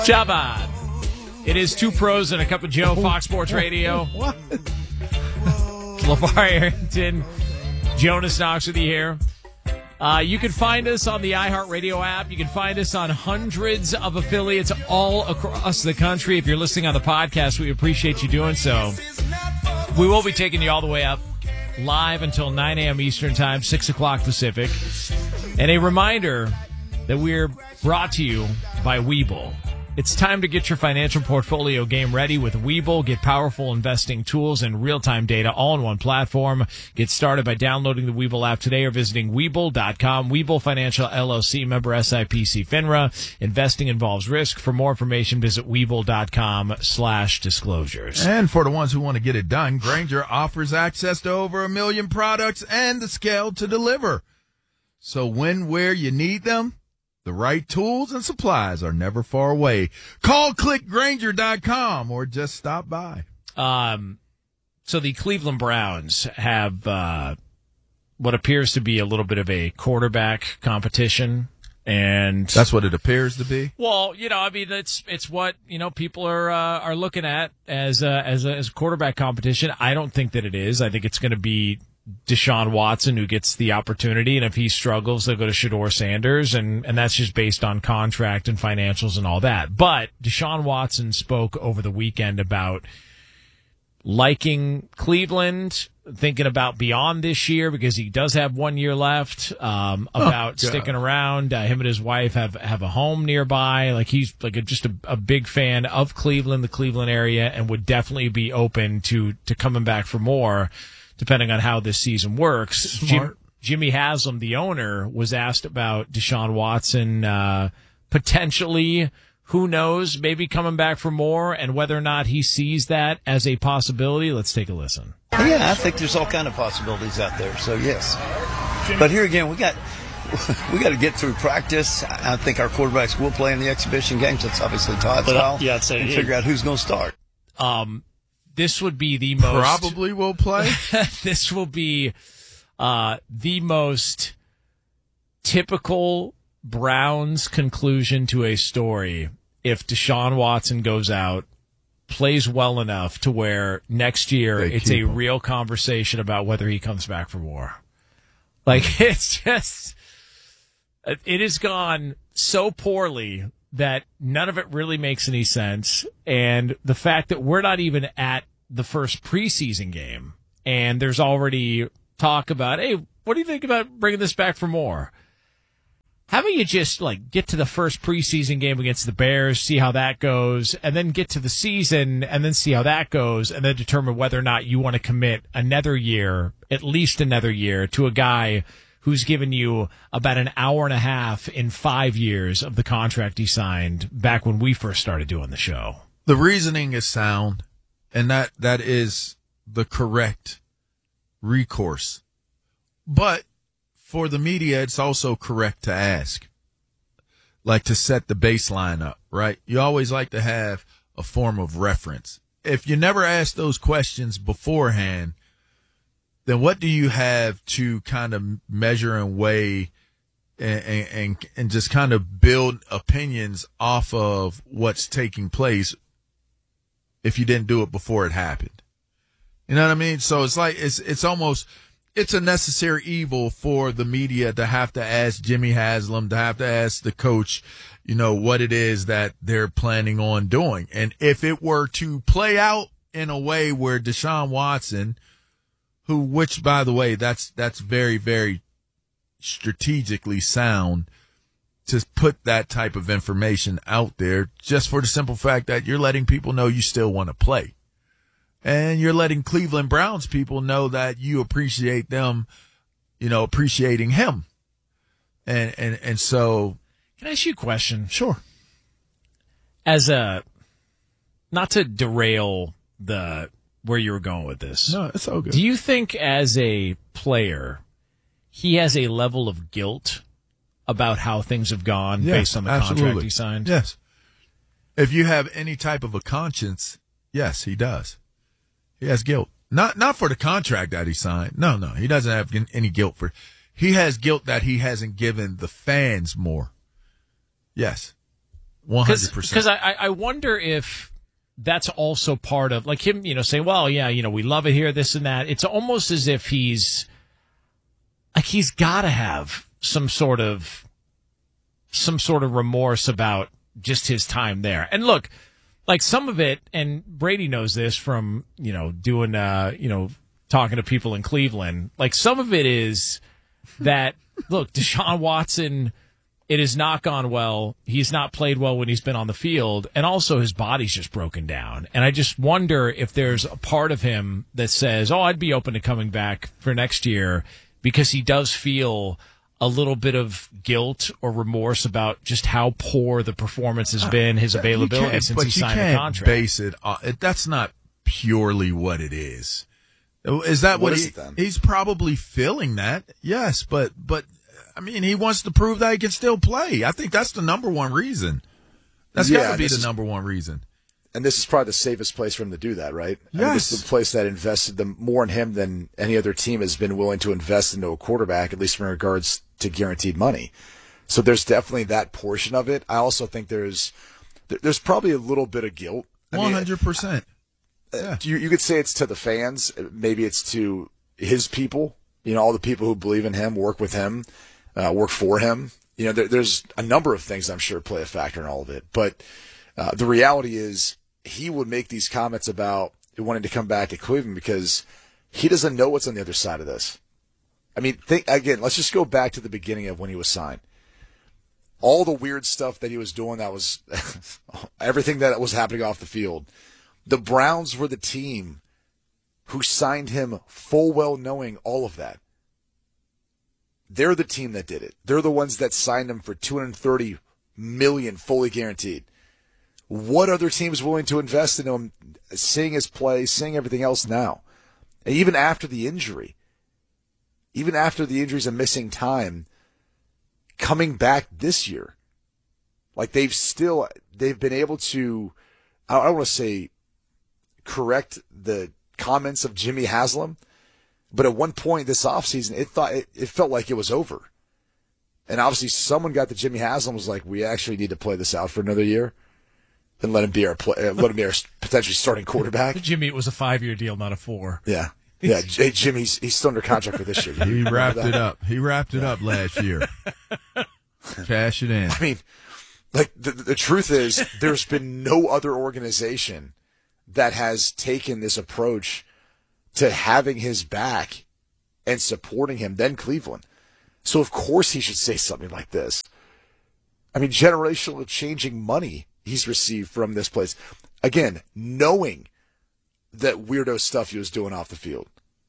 Shabbat. It is Two Pros and a Cup of Joe, Fox Sports Radio. What? LeVar Arrington, Jonas Knox with you here. You can find us on the iHeartRadio app. You can find us on hundreds of affiliates all across the country. If you're listening on the podcast, we appreciate you doing so. We will be taking you all the way up live until 9 a.m. Eastern Time, 6 o'clock Pacific. And a reminder that we're brought to you by Webull. It's time to get your financial portfolio game ready with Webull. Get powerful investing tools and real-time data all in one platform. Get started by downloading the Webull app today or visiting Webull.com. Webull Financial LLC, member SIPC FINRA. Investing involves risk. For more information, visit Webull.com/disclosures. And for the ones who want to get it done, Grainger offers access to over 1 million products and the scale to deliver. So when, where you need them, the right tools and supplies are never far away. Call clickgrainger.com or just stop by. So the Cleveland Browns have what appears to be a little bit of a quarterback competition. And that's what it appears to be. Well, I mean, it's what, people are looking at as a quarterback competition. I don't think that it is. I think it's going to be Deshaun Watson who gets the opportunity, and if he struggles, they'll go to Shedeur Sanders, and that's just based on contract and financials and all that. But Deshaun Watson spoke over the weekend about liking Cleveland, thinking about beyond this year because he does have 1 year left, about sticking around. Him and his wife have a home nearby. Like, he's like just a big fan of Cleveland, the Cleveland area, and would definitely be open to coming back for more, depending on how this season works. Jimmy Haslam, the owner, was asked about Deshaun Watson potentially, who knows, maybe coming back for more, and whether or not he sees that as a possibility. Let's take a listen. Yeah, I think there's all kind of possibilities out there. So yes, but here again, we got to get through practice. I think our quarterbacks will play in the exhibition games. That's obviously Todd's style. Yeah, I'd say and figure out who's going to start. This would be the most... Probably will play? This will be the most typical Browns conclusion to a story if Deshaun Watson goes out, plays well enough to where next year it's a real conversation about whether he comes back for more. Like, it's just... It has gone so poorly that none of it really makes any sense. And the fact that we're not even at the first preseason game and there's already talk about, hey, what do you think about bringing this back for more? How about you just get to the first preseason game against the Bears, see how that goes, and then get to the season and then see how that goes, and then determine whether or not you want to commit another year, at least another year, to a guy who's given you about an hour and a half in 5 years of the contract he signed back when we first started doing the show. The reasoning is sound, and that is the correct recourse. But for the media, it's also correct to ask, to set the baseline up, right? You always like to have a form of reference. If you never ask those questions beforehand, then what do you have to kind of measure and weigh and just kind of build opinions off of what's taking place if you didn't do it before it happened? You know what I mean? So it's it's a necessary evil for the media to have to ask Jimmy Haslam, to have to ask the coach, what it is that they're planning on doing. And if it were to play out in a way where Deshaun Watson, which, by the way, that's very, very strategically sound to put that type of information out there, just for the simple fact that you're letting people know you still want to play. And you're letting Cleveland Browns people know that you appreciate them, appreciating him. And so. Can I ask you a question? Sure. Not to derail where you were going with this. No, it's all good. Do you think as a player, he has a level of guilt about how things have gone based on the contract he signed? Yes. If you have any type of a conscience, yes, he does. He has guilt. Not for the contract that he signed. No, he doesn't have any guilt for. He has guilt that he hasn't given the fans more. Yes. 100%. Because I wonder if that's also part of, like, him, saying, well, yeah, we love it here, this and that. It's almost as if he's got to have some sort of remorse about just his time there. And look, like, some of it, and Brady knows this from, doing, talking to people in Cleveland, like, some of it is that, look, Deshaun Watson, it has not gone well. He's not played well when he's been on the field, and also his body's just broken down. And I just wonder if there's a part of him that says, oh, I'd be open to coming back for next year, because he does feel a little bit of guilt or remorse about just how poor the performance has been, his availability since he signed the contract. Base it. That's not purely what it is. Is that what he's probably feeling that? Yes, but I mean, he wants to prove that he can still play. I think that's the number one reason. That's got to be the number one reason. And this is probably the safest place for him to do that, right? Yes. I mean, this is the place that invested more in him than any other team has been willing to invest into a quarterback, at least in regards to guaranteed money. So there's definitely that portion of it. I also think there's probably a little bit of guilt. 100%. Yeah. You could say it's to the fans. Maybe it's to his people. All the people who believe in him, work with him, work for him. There's a number of things I'm sure play a factor in all of it. But the reality is, he would make these comments about wanting to come back to Cleveland because he doesn't know what's on the other side of this. I mean, let's just go back to the beginning of when he was signed. All the weird stuff that he was doing, that was everything that was happening off the field. The Browns were the team who signed him full well knowing all of that. They're the team that did it. They're the ones that signed him for $230 million fully guaranteed. What other team is willing to invest in him, seeing his play, seeing everything else now? And even after the injuries and missing time, coming back this year, like they've been able to, I don't want to say correct the comments of Jimmy Haslam, but at one point this offseason, it felt like it was over. And obviously someone got to Jimmy Haslam, was like, we actually need to play this out for another year and let him be our potentially starting quarterback. Jimmy, it was a 5-year deal, not a 4. Yeah. Yeah, hey, Jimmy, he's still under contract for this year. He wrapped it up. He wrapped it up last year. Cash it in. I mean, like, the truth is, there's been no other organization that has taken this approach to having his back and supporting him than Cleveland. So, of course, he should say something like this. I mean, generational changing money he's received from this place. Again, knowing that weirdo stuff he was doing off the field.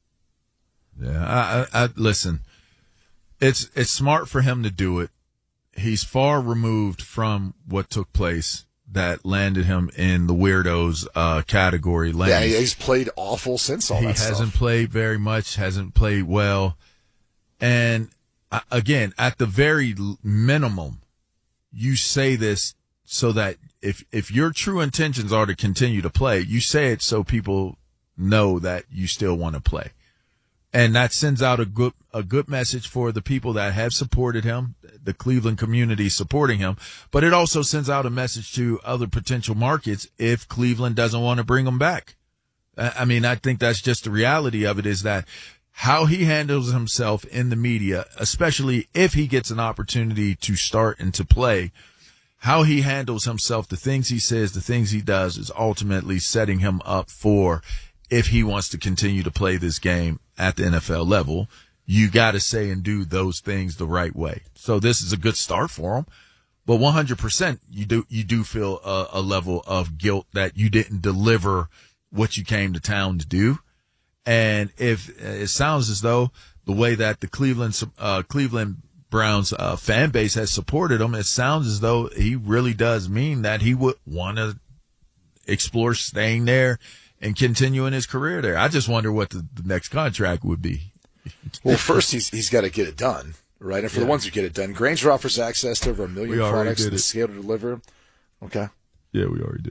Yeah, I listen. It's smart for him to do it. He's far removed from what took place that landed him in the weirdos category. Yeah, he's played awful since all that stuff. He hasn't played very much, hasn't played well. And again, at the very minimum, you say this so that if your true intentions are to continue to play, you say it so people know that you still want to play. And that sends out a good message for the people that have supported him, the Cleveland community supporting him. But it also sends out a message to other potential markets if Cleveland doesn't want to bring him back. I mean, I think that's just the reality of it, is that how he handles himself in the media, especially if he gets an opportunity to start and to play, how he handles himself, the things he says, the things he does, is ultimately setting him up for, if he wants to continue to play this game at the NFL level, you got to say and do those things the right way. So this is a good start for him, but 100% you do feel a level of guilt that you didn't deliver what you came to town to do. And if it sounds as though the way that the Cleveland Browns fan base has supported him, it sounds as though he really does mean that he would want to explore staying there and continuing his career there. I just wonder what the next contract would be. Well, first he's got to get it done, right? And for the ones who get it done, Grainger offers access to over 1 million products and the scale to deliver. Okay. Yeah, we already did it.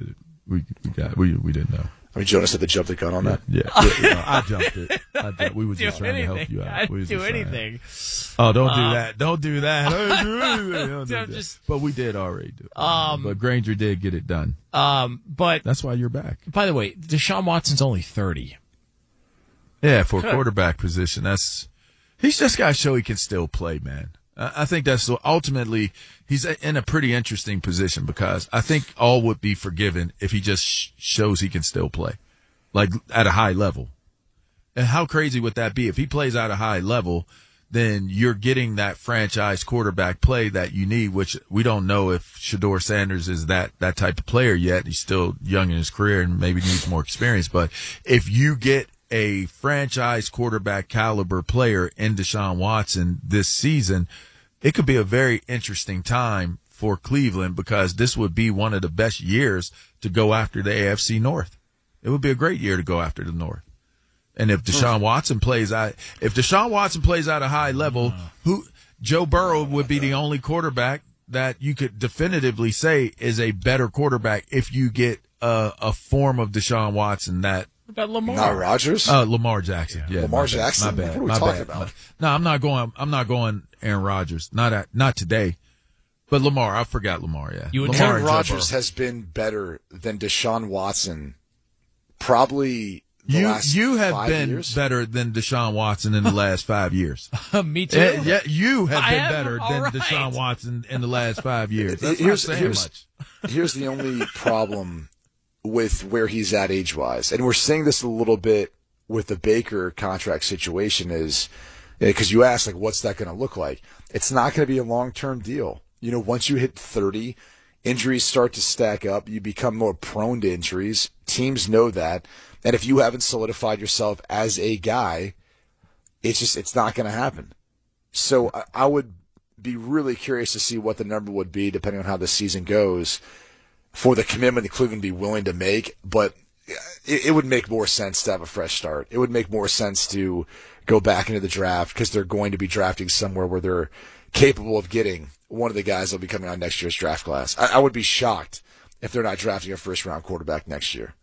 We didn't know. I mean, Jonas had to jump the gun on that. Yeah. I jumped it. We were just trying to help you out. I'd do anything. Oh, don't do that. Don't do that. Don't do that. But we did already do it. But Granger did get it done. But that's why you're back. By the way, Deshaun Watson's only 30. Yeah, for a quarterback position, he's just got to show he can still play, man. I think that's ultimately he's in a pretty interesting position because I think all would be forgiven if he just shows he can still play, like at a high level. And how crazy would that be if he plays at a high level? Then you're getting that franchise quarterback play that you need, which we don't know if Shedeur Sanders is that type of player yet. He's still young in his career and maybe needs more experience. But if you get a franchise quarterback caliber player in Deshaun Watson this season, it could be a very interesting time for Cleveland because this would be one of the best years to go after the AFC North. It would be a great year to go after the North. And if Deshaun Watson plays at a high level, Joe Burrow would be the only quarterback that you could definitively say is a better quarterback if you get a form of Deshaun Watson that. What about Lamar? Not Rodgers? Lamar Jackson. Yeah, Lamar Jackson? My bad. What are we talking about? No, I'm not going Aaron Rodgers. Not today. But Lamar, I forgot Lamar, yeah. Aaron Rodgers has been better than Deshaun Watson probably the last you have 5 been years. Better than Deshaun Watson in the last 5 years. Me too. Yeah, you have been better than Deshaun Watson in the last 5 years. That's not saying much. Here's the only problem with where he's at age-wise, and we're seeing this a little bit with the Baker contract situation is because you asked, like, what's that going to look like? It's not going to be a long-term deal. You know, once you hit 30, injuries start to stack up. You become more prone to injuries. Teams know that. And if you haven't solidified yourself as a guy, it's not going to happen. So I would be really curious to see what the number would be depending on how the season goes for the commitment that Cleveland would be willing to make. But it would make more sense to have a fresh start. It would make more sense to go back into the draft because they're going to be drafting somewhere where they're capable of getting one of the guys that will be coming out next year's draft class. I would be shocked if they're not drafting a first-round quarterback next year.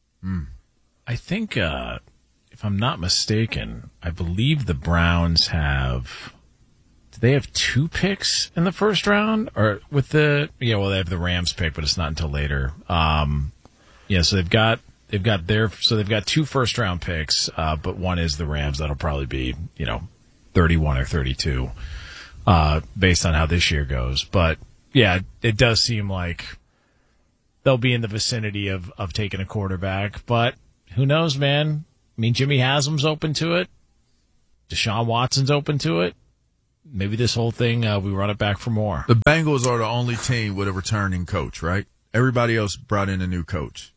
I think, if I'm not mistaken, I believe the Browns have... Do they have 2 picks in the first round? Or with the... Yeah, well, they have the Rams pick, but it's not until later. So they've got 2 first-round picks, but one is the Rams. That'll probably be, 31 or 32. Based on how this year goes. But, yeah, it does seem like they'll be in the vicinity of taking a quarterback. But who knows, man? I mean, Jimmy Haslam's open to it. Deshaun Watson's open to it. Maybe this whole thing, we run it back for more. The Bengals are the only team with a returning coach, right? Everybody else brought in a new coach.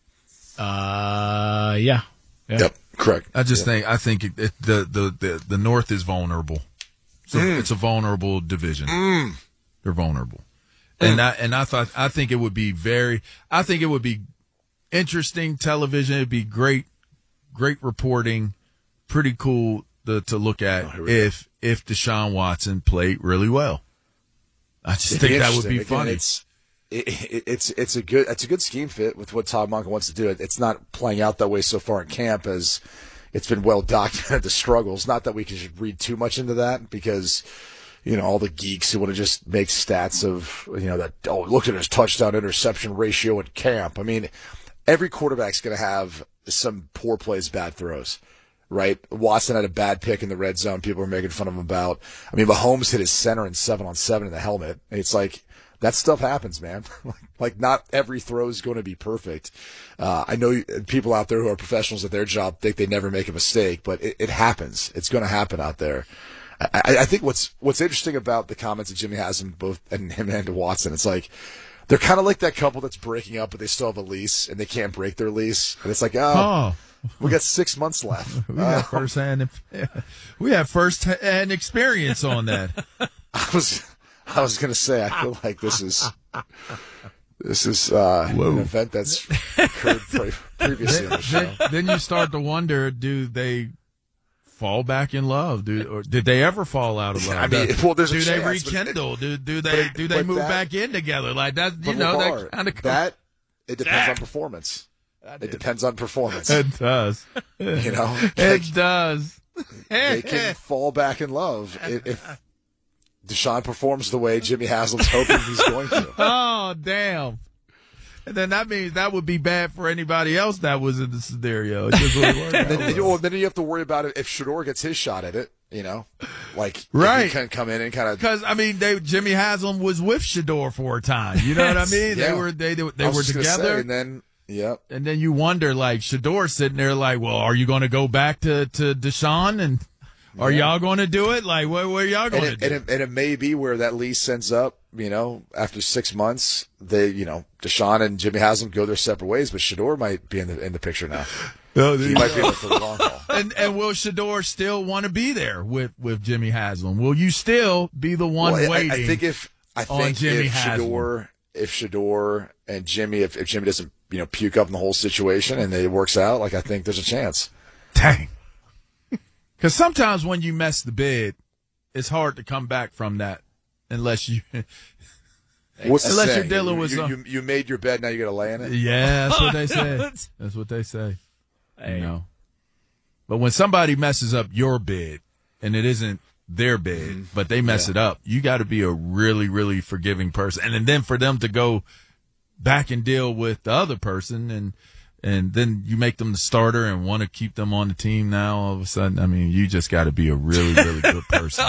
Yeah. Yep, correct. I think the North is vulnerable. So it's a vulnerable division. They're vulnerable. And I think it would be interesting television. It'd be great reporting, pretty cool to look at if Deshaun Watson played really well. I just think that would be funny. It's a good scheme fit with what Todd Monken wants to do. It's not playing out that way so far in camp as it's been well documented, the struggles. Not that we can read too much into that because, all the geeks who want to just make stats of, look at his touchdown interception ratio in camp. I mean, every quarterback's going to have some poor plays, bad throws, right? Watson had a bad pick in the red zone. People were making fun of him about. I mean, Mahomes hit his center in 7-on-7 in the helmet. It's like, that stuff happens, man. Like, not every throw is going to be perfect. I know people out there who are professionals at their job think they never make a mistake, but it happens. It's going to happen out there. I think what's interesting about the comments of Jimmy Haslam, both and him and Watson, it's like they're kind of like that couple that's breaking up, but they still have a lease and they can't break their lease. And it's like, we got 6 months left. We have first-hand experience on that. I was going to say, I feel like this is an event that's occurred previously on the show. Then you start to wonder, do they fall back in love? Or did they ever fall out of love? I mean, there's a do chance, they rekindle? Do they move back in together? Like that, that kind of. It depends on performance. It depends on performance. It does. You know, It does. they can fall back in love if Deshaun performs the way Jimmy Haslam's hoping he's going to. Oh, damn. And then that means that would be bad for anybody else that was in the scenario. It just wouldn't work out. Then you have to worry about it if Shedeur gets his shot at it, you know? Like, right. If he can come in and kind of. Because, I mean, Jimmy Haslam was with Shedeur for a time. You know what I mean? Yeah. They were together. And then, yep. And then you wonder, like, Shedeur sitting there like, well, are you going to go back to Deshaun? And are y'all going to do it? Like, where are y'all going to do it? And it may be where that lease ends up, you know, after 6 months, Deshaun and Jimmy Haslam go their separate ways, but Shedeur might be in the picture now. He might be in it for the long haul. And will Shedeur still want to be there with Jimmy Haslam? Will you still be the one waiting? I think if Shedeur and Jimmy, if Jimmy doesn't, puke up in the whole situation and it works out, like, I think there's a chance. Dang. Because sometimes when you mess the bid, it's hard to come back from that unless you. Unless you're dealing with you made your bed, now you got to lay in it. Yeah, that's what they say. That's what they say. Hey. You know. But when somebody messes up your bid and it isn't their bid, but they mess it up, you got to be a really, really forgiving person. And then for them to go back and deal with the other person and then you make them the starter and want to keep them on the team now all of a sudden, I mean, you just got to be a really, really good person.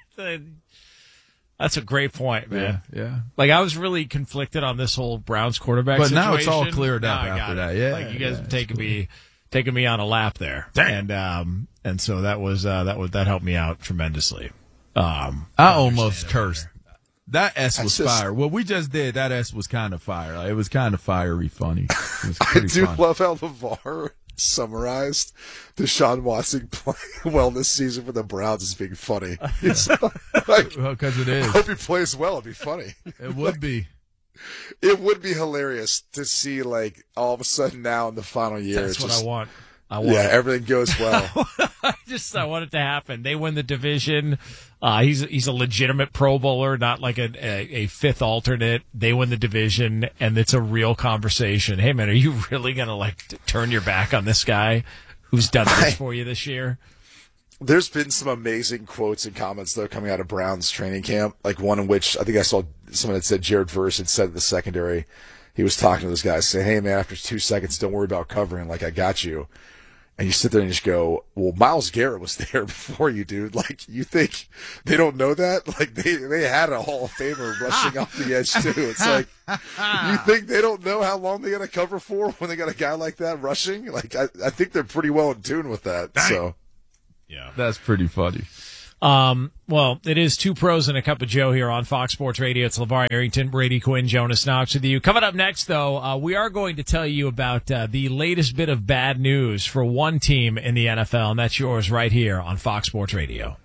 That's a great point, man. Yeah. Like, I was really conflicted on this whole Browns quarterback situation. But now it's all cleared up after that. Yeah. Like, you guys have taken me on a lap there. Dang. And so that helped me out tremendously. I almost cursed. That S was fire. What we just did, that S was kind of fire. Like, it was kind of fiery funny. It was pretty I do fun. love how LeVar summarized Deshaun Watson playing well this season for the Browns as being funny. It's like, because it is. I hope he plays well. It'd be funny. It would be. It would be hilarious to see, like, all of a sudden now in the final year. That's what I want. Yeah, everything goes well. I want it to happen. They win the division. He's a legitimate Pro Bowler, not like a fifth alternate. They win the division, and it's a real conversation. Hey, man, are you really going to turn your back on this guy who's done this for you this year? There's been some amazing quotes and comments, though, coming out of Browns training camp. Like one in which I think I saw someone that said Jared Verse had said at the secondary, he was talking to this guy saying, hey, man, after 2 seconds, don't worry about covering. Like, I got you. And you sit there and just go, well, Myles Garrett was there before you, dude. Like, you think they don't know that? Like, they had a Hall of Famer rushing off the edge, too. It's like, you think they don't know how long they got to cover for when they got a guy like that rushing? Like, I think they're pretty well in tune with that. Dang. So, yeah, that's pretty funny. Well, it is Two Pros and a Cup of Joe here on Fox Sports Radio. It's LeVar Arrington, Brady Quinn, Jonas Knox with you. Coming up next, though, we are going to tell you about the latest bit of bad news for one team in the NFL, and that's yours right here on Fox Sports Radio.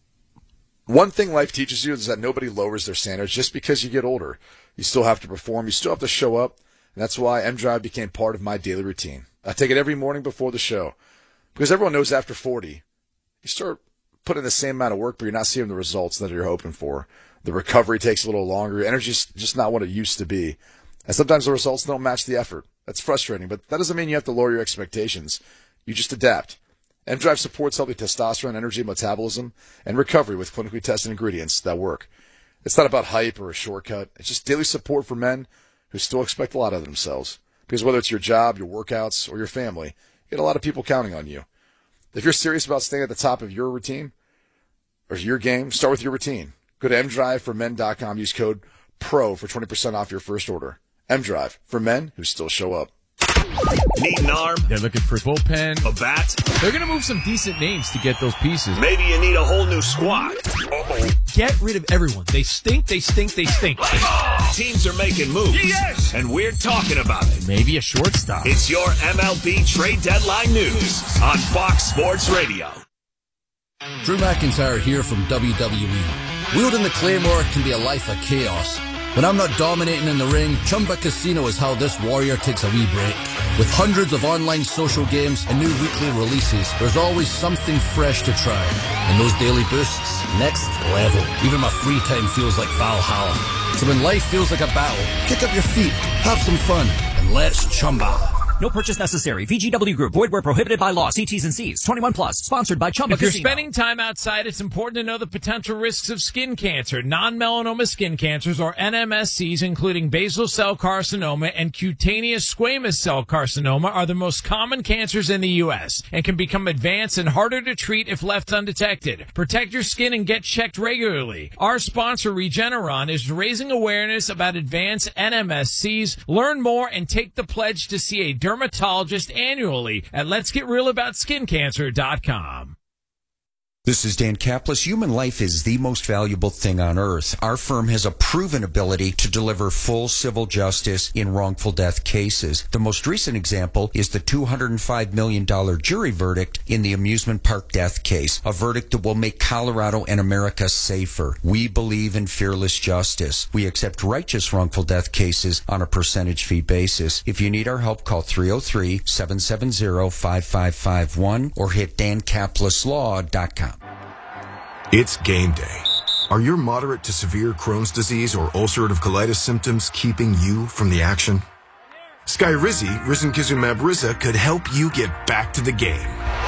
One thing life teaches you is that nobody lowers their standards just because you get older. You still have to perform. You still have to show up, and that's why M-Drive became part of my daily routine. I take it every morning before the show because everyone knows after 40, you start put in the same amount of work, but you're not seeing the results that you're hoping for. The recovery takes a little longer. Your energy's just not what it used to be. And sometimes the results don't match the effort. That's frustrating, but that doesn't mean you have to lower your expectations. You just adapt. M-Drive supports healthy testosterone, energy, metabolism, and recovery with clinically tested ingredients that work. It's not about hype or a shortcut. It's just daily support for men who still expect a lot of themselves. Because whether it's your job, your workouts, or your family, you get a lot of people counting on you. If you're serious about staying at the top of your routine or your game, start with your routine. Go to mdriveformen.com. Use code PRO for 20% off your first order. M-Drive for men who still show up. Need an arm? They're looking for bullpen. A bat? They're going to move some decent names to get those pieces. Maybe you need a whole new squad. Get rid of everyone. They stink, they stink, they stink. Teams are making moves. Yes! And we're talking about it. Maybe a shortstop. It's your MLB trade deadline news on Fox Sports Radio. Drew McIntyre here from WWE. Wielding the Claymore can be a life of chaos. When I'm not dominating in the ring, Chumba Casino is how this warrior takes a wee break. With hundreds of online social games and new weekly releases, there's always something fresh to try. And those daily boosts, next level. Even my free time feels like Valhalla. So when life feels like a battle, kick up your feet, have some fun, and let's chumba. No purchase necessary. VGW Group. Void where prohibited by law. See T's and C's. 21 plus. Sponsored by Chumba If you're Casino. spending time outside, it's important to know the potential risks of skin cancer. Non-melanoma skin cancers, or NMSCs, including basal cell carcinoma and cutaneous squamous cell carcinoma, are the most common cancers in the U.S. and can become advanced and harder to treat if left undetected. Protect your skin and get checked regularly. Our sponsor, Regeneron, is raising awareness about advanced NMSCs. Learn more and take the pledge to see a dermatologist annually at letsgetrealaboutSkinCancer.com. This is Dan Kaplis. Human life is the most valuable thing on earth. Our firm has a proven ability to deliver full civil justice in wrongful death cases. The most recent example is the $205 million jury verdict in the amusement park death case, a verdict that will make Colorado and America safer. We believe in fearless justice. We accept righteous wrongful death cases on a percentage fee basis. If you need our help, call 303-770-5551 or hit dankapleslaw.com. It's game day. Are your moderate to severe Crohn's disease or ulcerative colitis symptoms keeping you from the action? Skyrizi, risankizumab Riza, could help you get back to the game.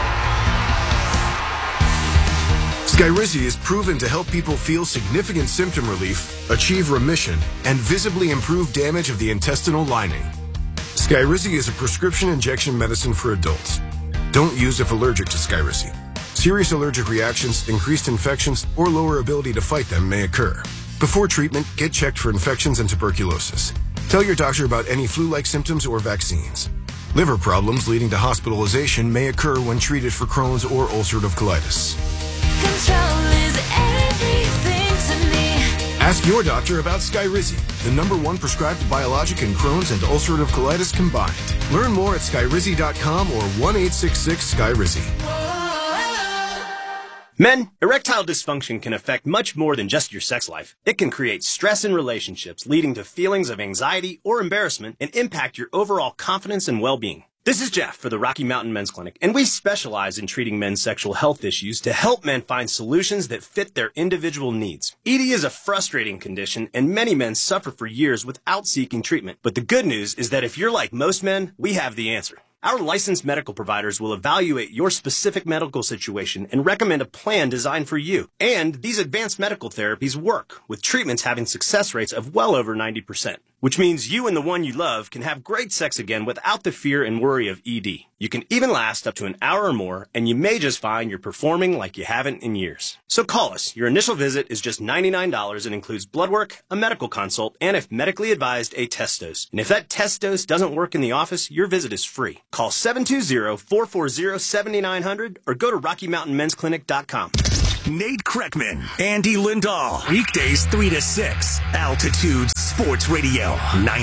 Skyrizi is proven to help people feel significant symptom relief, achieve remission, and visibly improve damage of the intestinal lining. Skyrizi is a prescription injection medicine for adults. Don't use if allergic to Skyrizi. Serious allergic reactions, increased infections, or lower ability to fight them may occur. Before treatment, get checked for infections and tuberculosis. Tell your doctor about any flu-like symptoms or vaccines. Liver problems leading to hospitalization may occur when treated for Crohn's or ulcerative colitis. Control is everything to me. Ask your doctor about Skyrizi, the #1 prescribed biologic in Crohn's and ulcerative colitis combined. Learn more at skyrizi.com or 1-866-SKYRIZI. Men, erectile dysfunction can affect much more than just your sex life. It can create stress in relationships, leading to feelings of anxiety or embarrassment, and impact your overall confidence and well-being. This is Jeff for the Rocky Mountain Men's Clinic, and we specialize in treating men's sexual health issues to help men find solutions that fit their individual needs. ED is a frustrating condition, and many men suffer for years without seeking treatment. But the good news is that if you're like most men, we have the answer. Our licensed medical providers will evaluate your specific medical situation and recommend a plan designed for you. And these advanced medical therapies work, with treatments having success rates of well over 90%. Which means you and the one you love can have great sex again without the fear and worry of ED. You can even last up to an hour or more, and you may just find you're performing like you haven't in years. So call us. Your initial visit is just $99 and includes blood work, a medical consult, and if medically advised, a test dose. And if that test dose doesn't work in the office, your visit is free. Call 720-440-7900 or go to RockyMountainMen'sClinic.com. Nate Kreckman, Andy Lindahl, weekdays 3 to 6, Altitude Sports Radio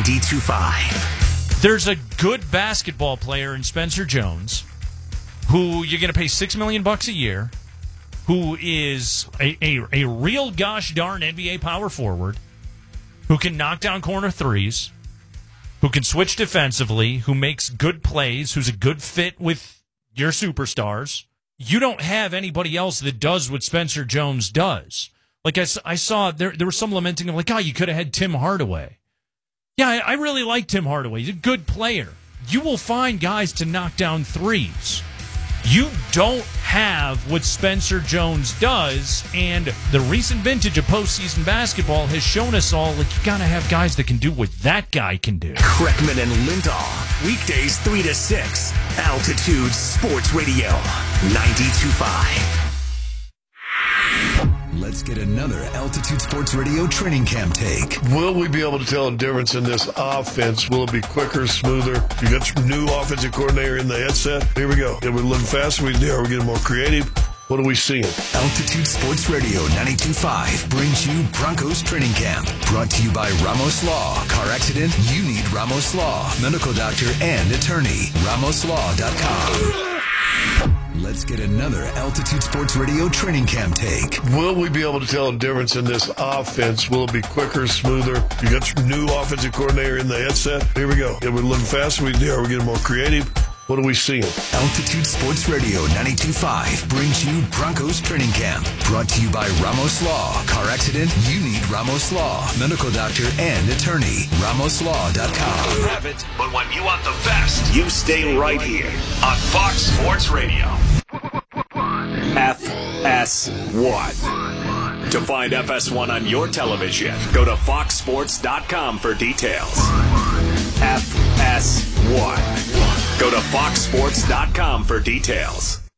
92.5. There's a good basketball player in Spencer Jones, who you're going to pay $6 million a year, who is a real gosh darn NBA power forward, who can knock down corner threes, who can switch defensively, who makes good plays, who's a good fit with your superstars. You don't have anybody else that does what Spencer Jones does. Like I saw, there was some lamenting of like, oh, you could have had Tim Hardaway. Yeah, I really like Tim Hardaway. He's a good player. You will find guys to knock down threes. You don't have what Spencer Jones does, and the recent vintage of postseason basketball has shown us all, like, you got to have guys that can do what that guy can do. Kreckman and Lindahl, weekdays 3 to 6, Altitude Sports Radio 92.5. Let's get another Altitude Sports Radio training camp take. Will we be able to tell a difference in this offense? Will it be quicker, smoother? You got some new offensive coordinator in the headset. Here we go. Are we looking faster? Are we getting more creative? What are we seeing? Altitude Sports Radio 92.5 brings you Broncos Training Camp. Brought to you by Ramos Law. Car accident? You need Ramos Law. Medical doctor and attorney. RamosLaw.com. Let's get another Altitude Sports Radio training camp take. Will we be able to tell a difference in this offense? Will it be quicker, smoother? You got some new offensive coordinator in the headset. Here we go. Are we looking faster? Are we getting more creative? What are we seeing? Altitude Sports Radio 92.5 brings you Broncos Training Camp. Brought to you by Ramos Law. Car accident? You need Ramos Law. Medical doctor and attorney. RamosLaw.com. You have it, but when you want the best, you stay right here on Fox Sports Radio. FS1. To find FS1 on your television, go to foxsports.com for details. FS1. Go to foxsports.com for details.